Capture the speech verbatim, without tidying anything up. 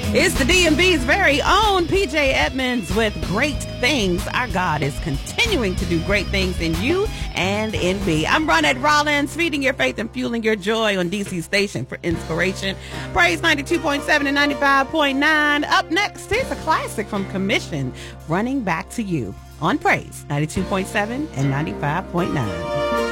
It's the D M V's very own P J Edmonds with Great Things. Our God is continuing to do great things in you and in me. I'm Ronette Rollins, feeding your faith and fueling your joy on D C Station for Inspiration. Praise ninety-two point seven and ninety-five point nine. Up next is a classic from Commission, Running Back to You on Praise ninety-two point seven and ninety-five point nine.